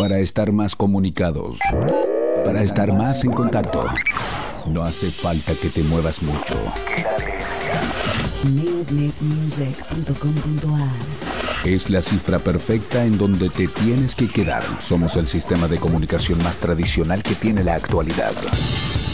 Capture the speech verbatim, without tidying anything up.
Para estar más comunicados, para estar más en contacto, no hace falta que te muevas mucho. neonet music punto com punto a r Es la cifra perfecta en donde te tienes que quedar. Somos el sistema de comunicación más tradicional que tiene la actualidad.